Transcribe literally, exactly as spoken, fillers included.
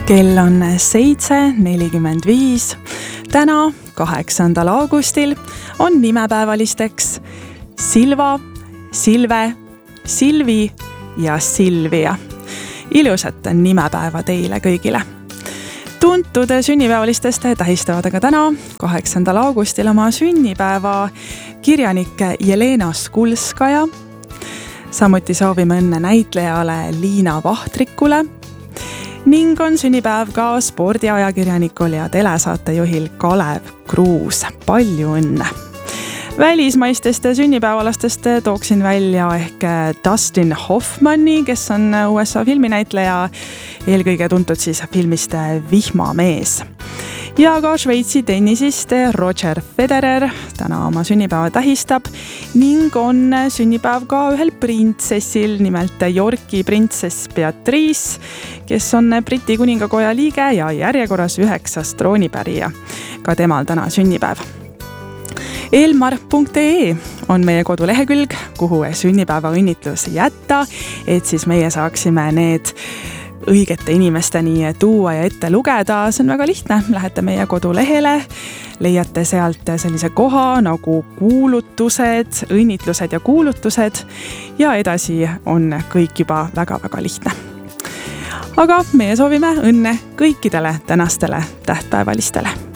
Kell on seitse nelikümmend viis. Täna, kaheksandal augustil, on nimepäevalisteks Silva, Silve, Silvi ja Silvia. Ilusat nimepäeva teile kõigile. Tuntud sünnipäevalistest tähistavad aga täna, kaheksandal augustil, oma sünnipäeva kirjanik Jelena Skulskaja. Samuti soovime õnne näitlejale Liina Vahtrikule ning on sünnipäev ka spordiajakirjanikul ja telesaatejuhil Kalev Kruus. Palju õnne! Välismaistest sünnipäevalastest tooksin välja ehk Dustin Hoffmanni, kes on U S A filminäitleja, eelkõige tuntud siis filmist Vihmamees. Ja ka Šveitsi tennisist Roger Federer täna oma sünnipäeva tähistab ning on sünnipäev ka ühel printsessil, nimelt Yorki printsess Beatrice, kes on Briti kuningakoja liige ja järjekorras üheksas troonipärija. Ka temal täna sünnipäev. Elmar punkt ee on meie kodulehekülg, kuhu sünnipäeva õnnitlus jätta, et siis meie saaksime need õigete inimesteni tuua ja ette lugeda. See on väga lihtne. Lähete meie kodulehele, leiate sealt sellise koha nagu kuulutused, õnnitlused ja kuulutused ja edasi on kõik juba väga-väga lihtne. Aga meie soovime õnne kõikidele tänastele tähtpäevalistele.